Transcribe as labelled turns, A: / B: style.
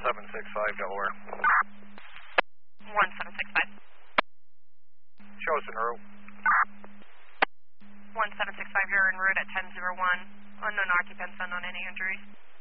A: 1765 Delaware.
B: 1765.
A: Show us en route.
B: 1765, you're en route at 1001. Unknown occupants, unknown any injuries.